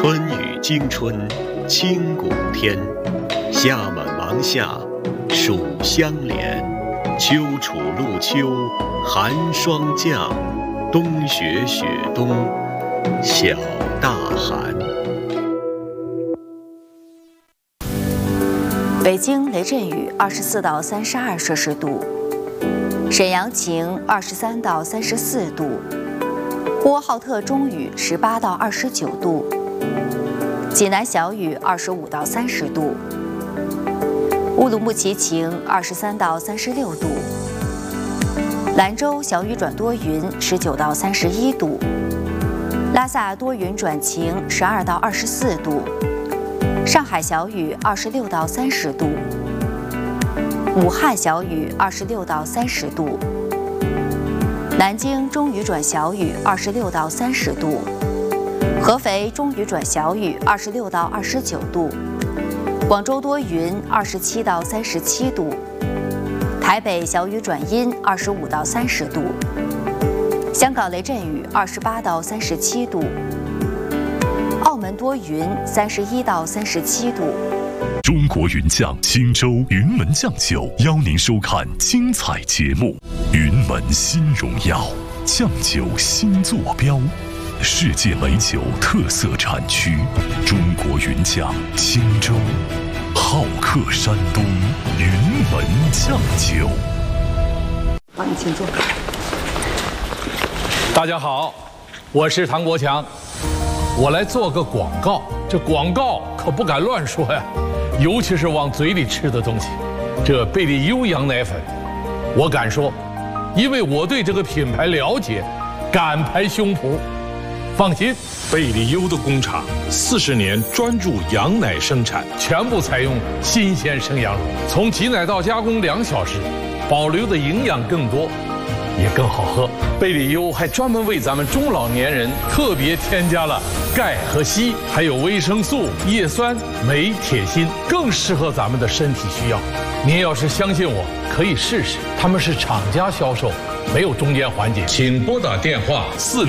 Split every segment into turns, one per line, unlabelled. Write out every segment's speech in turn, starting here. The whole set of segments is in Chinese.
春雨惊春清谷天，夏满芒夏暑相连，秋处露秋寒霜降，冬雪雪冬小大寒。
北京雷阵雨24到32摄氏度，沈阳晴23到34度，呼和浩特中雨18到29度，济南小雨25到30度，乌鲁木齐晴23到36度，兰州小雨转多云19到31度，拉萨多云转晴12到24度，上海小雨26到30度，武汉小雨26到30度，南京中雨转小雨26到30度，合肥中雨转小雨26到29度，广州多云27到37度，台北小雨转阴25到30度，香港雷阵雨28到37度，澳门多云31到37度。
中国云酱青州云门酱酒邀您收看精彩节目。云门新荣耀，酱酒新坐标，世界美酒特色产区。中国云酱青州，好客山东，云门酱酒。
你请坐。
大家好，我是唐国强，我来做个广告。这广告可不敢乱说呀，尤其是往嘴里吃的东西。这贝利优羊奶粉，我敢说，因为我对这个品牌了解，敢拍胸脯。放心，贝利优的工厂40年专注羊奶生产，全部采用新鲜生羊乳，从挤奶到加工2小时，保留的营养更多，也更好喝。贝利优还专门为咱们中老年人特别添加了钙和硒，还有维生素、叶酸、镁、铁、锌，更适合咱们的身体需要。您要是相信我，可以试试。他们是厂家销售，没有中间环节。请拨打电话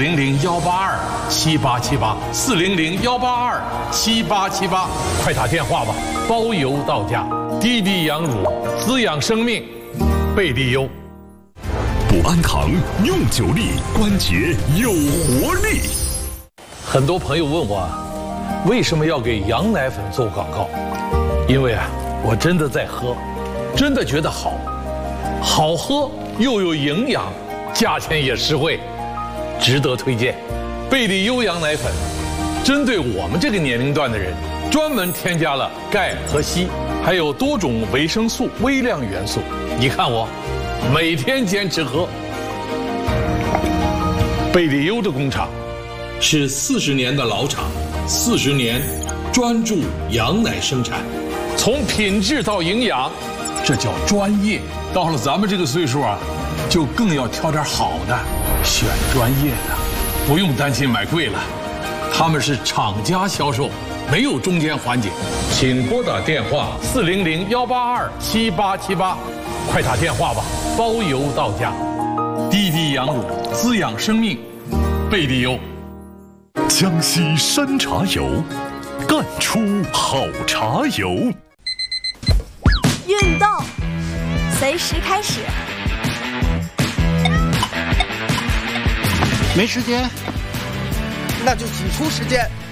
400-182-7878，400-182-7878，快打电话吧，包邮到家。滴滴羊乳，滋养生命，贝利优。
补安堂用久力，关节有活力。
很多朋友问我，为什么要给羊奶粉做广告？因为我真的在喝，真的觉得好喝又有营养，价钱也实惠，值得推荐。贝利优羊奶粉针对我们这个年龄段的人，专门添加了钙和硒，还有多种维生素、微量元素。你看我每天坚持喝。贝利优的工厂是40年的老厂，40年专注羊奶生产，从品质到营养，这叫专业。到了咱们这个岁数就更要挑点好的，选专业的，不用担心买贵了。他们是厂家销售，没有中间环节。请拨打电话400-182-7878，快打电话吧，包邮到家。滴滴羊乳，滋养生命，贝利优。
江西山茶油，干出好茶油。
运动，随时开始。
没时间，那就挤出时间。